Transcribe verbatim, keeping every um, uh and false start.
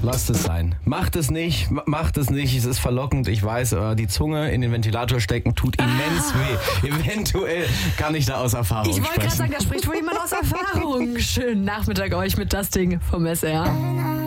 lasst es sein. Macht es nicht, m- macht es nicht. Es ist verlockend, ich weiß, aber die Zunge in den Ventilator stecken tut immens weh. Eventuell kann ich da aus Erfahrung Ich wollte gerade sprechen. sagen, da spricht wohl jemand aus Erfahrung. Schönen Nachmittag euch mit das Ding vom S R.